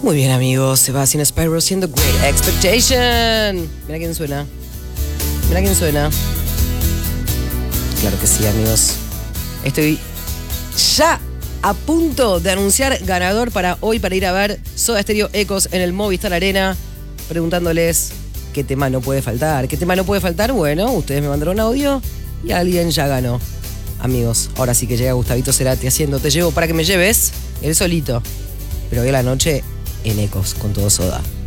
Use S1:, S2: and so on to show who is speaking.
S1: Muy bien, amigos. Sebastian Spyro siendo Great Expectation. Mira quién suena. Mira quién suena. Claro que sí, amigos. Estoy ya a punto de anunciar ganador para hoy para ir a ver Soda Stereo Ecos en el Movistar Arena. Preguntándoles qué tema no puede faltar. ¿Qué tema no puede faltar? Bueno, ustedes me mandaron audio y alguien ya ganó. Amigos, ahora sí que llega Gustavito Cerati haciendo Te llevo para que me lleves, él solito. Pero hoy a la noche en Ecos con todo Soda.